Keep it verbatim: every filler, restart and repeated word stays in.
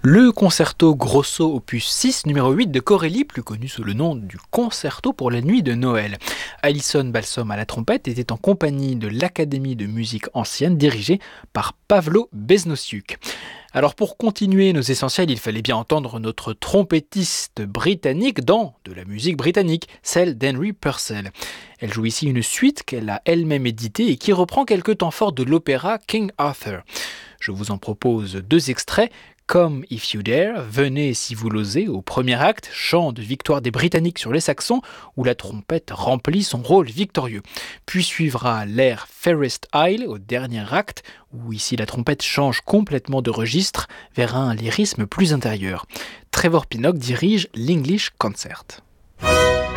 Le concerto grosso opus six numéro huit de Corelli, plus connu sous le nom du concerto pour la nuit de Noël. Alison Balsom à la trompette était en compagnie de l'Académie de musique ancienne dirigée par Pavlo Besnosiuk. Alors pour continuer nos essentiels, il fallait bien entendre notre trompettiste britannique dans de la musique britannique, celle d'Henry Purcell. Elle joue ici une suite qu'elle a elle-même éditée et qui reprend quelques temps forts de l'opéra King Arthur. Je vous en propose deux extraits. Come If You Dare, Venez si vous l'osez, au premier acte, chant de victoire des Britanniques sur les Saxons, où la trompette remplit son rôle victorieux. Puis suivra l'air Fairest Isle, au dernier acte, où ici la trompette change complètement de registre vers un lyrisme plus intérieur. Trevor Pinnock dirige l'English Concert.